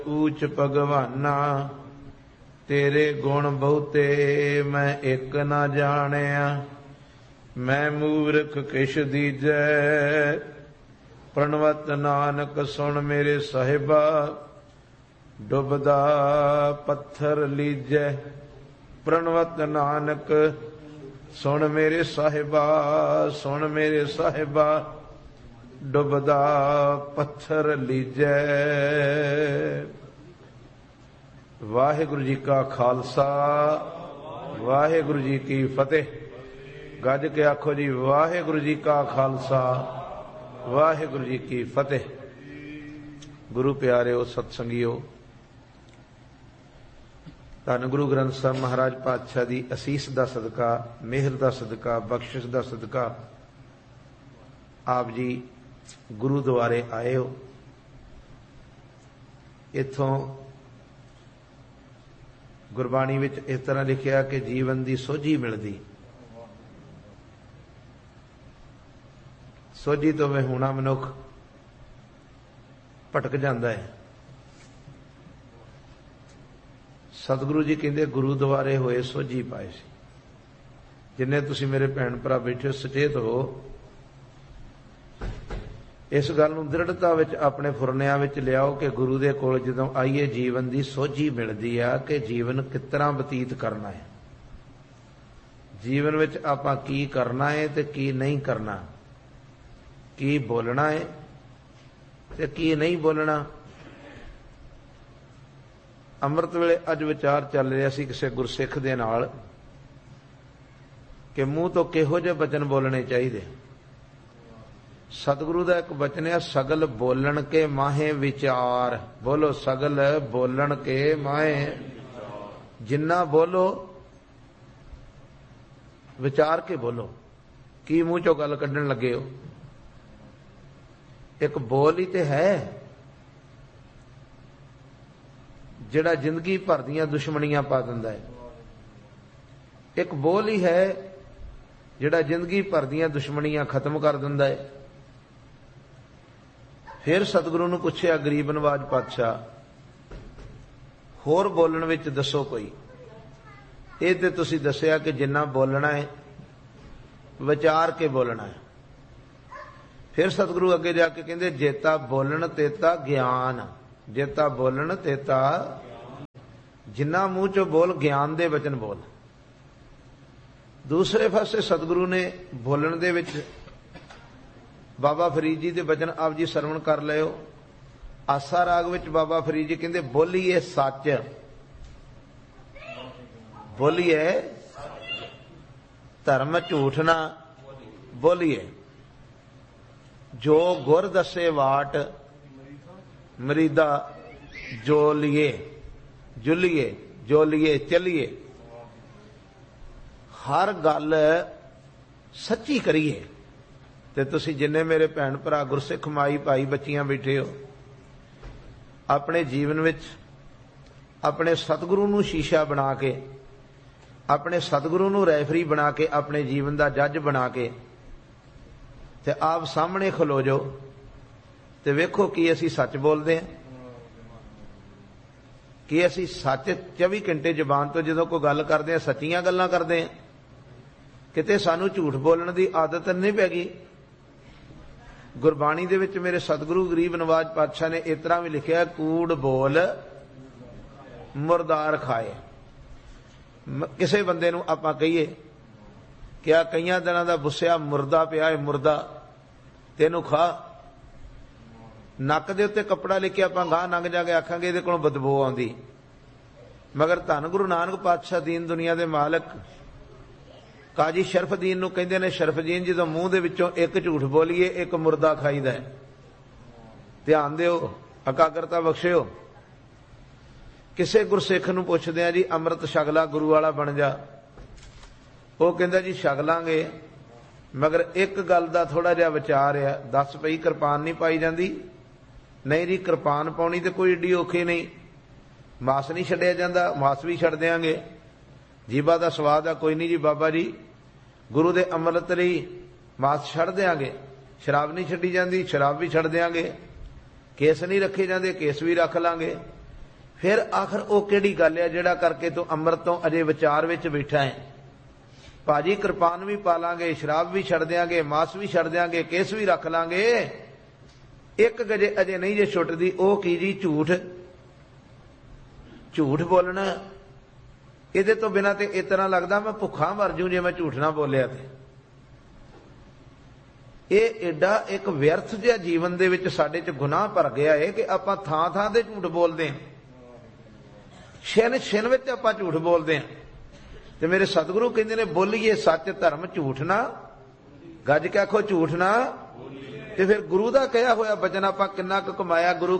ਊਚ ਭਗਵਾਨਾ तेरे गुण बहुते मैं एक न जानिया। मैं मूर्ख किश दीजै प्रणवत नानक सुन मेरे साहिबा। डुबदा पत्थर लीजै प्रणवत नानक सुन मेरे साहिबा। सुन मेरे साहिबा डुबदा पत्थर लीजै। वाहिगुरु जी का खालसा वाहिगुरु जी की फतेह। गज के आखो जी वाहिगुरु जी का खालसा वाहिगुरु जी की फतेह। गुरु प्यारेओ सतसंगियो, धन गुरु ग्रंथ साहब महाराज पातशाह दी असीस दा सदका, मेहर दा सदका, बख्शिश दा सदका आप जी गुरुद्वारे आए हो। इथों गुरबाणी विच इस तरह लिखिया कि जीवन की सोझी मिलती। सोझी तो मैं होना मनुख भटक जाता है। सतगुरु जी कहते गुरुद्वारे होए सोझी पाए सी। जिन्ने तुसी मेरे भैन भरा बैठे सचेत हो, इस गल नूं दृढ़ता विच अपने फुरनियां विच लियाओ कि गुरु दे कोल जदों आईए जीवन की सोझी मिलती है कि जीवन किस तरह बतीत करना है, जीवन विच आपां की करना है ते की नहीं करना, की बोलना है ते की नहीं बोलना। अमृत वेले अज विचार चल रहा सी किसी गुरसिख दे नाल कि मूँह तो किहो जिहे वचन बोलने चाहिए। सतगुरु का एक वचन है, सगल बोलन के माहे विचार। बोलो सगल बोलन के माहे, जिन्ना बोलो विचार के बोलो। की मूँह चो गल कढ़न लगे हो? एक बोल ही तो है जिहड़ा जिंदगी भर दियां दुश्मनियां पा दिंदा है। एक बोल ही है जिहड़ा जिंदगी भर दियां दुश्मनियां खत्म कर दिंदा है। फिर सतगुरु नूं पुछया गरीब नवाज पातशाह, होर बोलण विच दसो कोई। ये तो तुसीं दसिया कि जिन्ना बोलना है विचार के बोलना है। फिर सतगुरु अगे जाके कहंदे जेता बोलण तेता ज्ञान। जेता बोलण तेता, जिन्ना मूँह चो बोल ज्ञान दे वचन बोल। दूसरे पासे सतगुरु ने बोलण दे विच बाबा फरीद जी के वचन आप जी सरवण कर लियो। आसा राग विच बाबा फरीद जी कहते बोलीए सच, बोलीए धर्म झूठ ना बोलीए। जो गुर दसे वाट मरीदा जोलिए, जुलिए जोलिए चलिए। हर गल सच्ची करिए। ते तुसी जिन्ने मेरे भैन भरा गुरसिख माई भाई बच्चियां बैठे हो, अपने जीवन विच अपने सतगुरु नूं शीशा बना के, अपने सतगुरु नूं रैफरी बना के, अपने जीवन का जज बना के ते आप सामने खलो जो ते वेखो कि असी सच बोलते हैं, कि असी सच 24 घंटे जबान तो जदों कोई गल करते हैं सच्चियां गल्लां करते हैं। किते सानू झूठ बोलने की आदत नहीं पै गई। गुरबाणी दे विच मेरे सतगुरु गरीब नवाज पातशाह ने इस तरह भी लिखिया, कूड़ बोल मुरदार खाए। किसी बंदे नूं आपां कहिए क्या कई दिनों का बुस्सिया मुरदा पिया है, मुरदा तेनू खा, नक दे उत्ते कपड़ा लेके आपां गांह लंघ जाके आखांगे इहदे कोलों बदबू आउंदी। मगर धन गुरु नानक पातशाह दीन दुनिया के मालक काजी शरफदीन नूं कहंदे ने, शरफदीन जदों मूँह दे विचों एक झूठ बोलीए एक मुरदा खाईदा है। ध्यान दिओ, एकाग्रता बख्शिओ। किसे गुरसिख नूं पुछदे आ जी अमृत छकला गुरु वाला बन जा, वो कहंदा जी छक लांगे, मगर एक गल दा थोड़ा जिहा विचार है, दस पई कृपान नहीं पाई जांदी। नहीं जी कृपान पाउणी ते कोई एडी औखी नहीं, मास नहीं छड्डिया जांदा, मास भी छड्ड देंगे। जीवा का स्वाद आ कोई नहीं जी बाबा जी, गुरु दे अमृत लई मास छड्ड देंगे। शराब नहीं छड्डी जांदी, शराब भी छड्ड देंगे। केस नहीं रखे जाते, केस भी रख लांगे। फिर आखिर वो किहड़ी गल है जिहड़ा करके तू अमृत तो अजे विचार विच बैठा है। भाजी कृपान भी पा लांगे, शराब भी छड़ देंगे, मांस भी छड़ देंगे, केस भी रख लांगे, एक गजे अजे नहीं जे छुटदी। ओ की जी झूठ, झूठ बोलना। इहदे तो बिना ते इतना लगदा मैं भुखा मर जूं जे मैं झूठ ना बोलिया ते। ਇਹ एडा एक व्यर्थ जिहा जीवन दे विच साडे च गुनाह भर गया है कि आपां थां थां ते झूठ बोलदे हां, छिन छिन विच आपां झूठ बोलदे हां। ते मेरे सतगुरु कहंदे ने बोलीए सच धर्म झूठ ना, गज के आखो झूठ ना। ते फिर गुरु दा कहा होया बचन आपां किन्ना क कमाया, गुरु